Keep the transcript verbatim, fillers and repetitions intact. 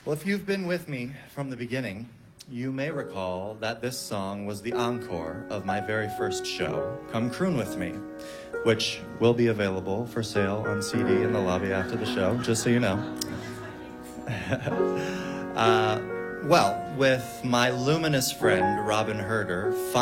Well, if you've been with me from the beginning, you may recall that this song was the encore of my very first show, Come Croon With Me, which will be available for sale on C D in the lobby after the show, just so you know. uh, well, with my luminous friend, Robin Herder,